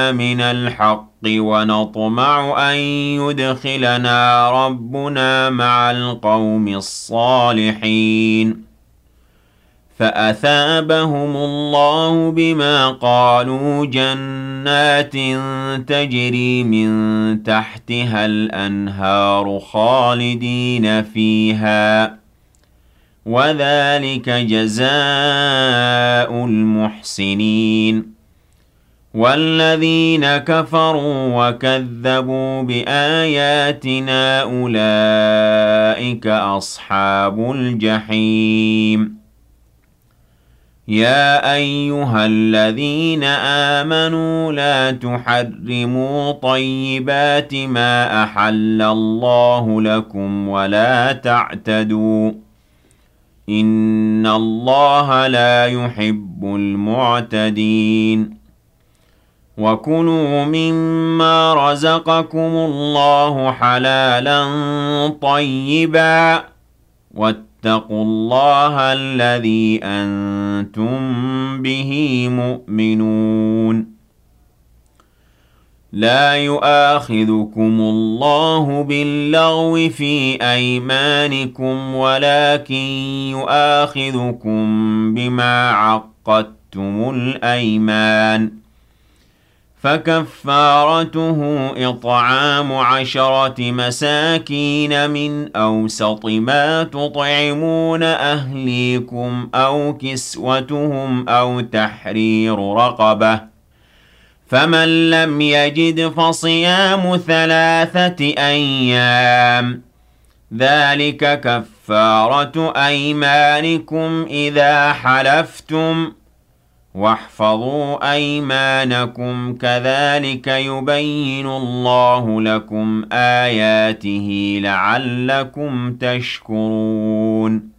من الحق ونطمع أن يدخلنا ربنا مع القوم الصالحين فأثابهم الله بما قالوا جنات تجري من تحتها الأنهار خالدين فيها وذلك جزاء المحسنين والذين كفروا وكذبوا بآياتنا أولئك أصحاب الجحيم يا أيها الذين آمنوا لا تحرموا طيبات ما أحل الله لكم ولا تعتدوا إن الله لا يحب المعتدين وكلوا مما رزقكم الله حلالا طيبا واتقوا الله الذي أنتم به مؤمنون لا يؤاخذكم الله باللغو في أيمانكم ولكن يؤاخذكم بما عقدتم الأيمان فكفارته إطعام 10 مساكين من أوسط ما تطعمون أهليكم أو كسوتهم أو تحرير رقبة فمن لم يجد فصيام 3 أيام ذلك كفارة أيمانكم إذا حلفتم واحفظوا أيمانكم كذلك يبين الله لكم آياته لعلكم تشكرون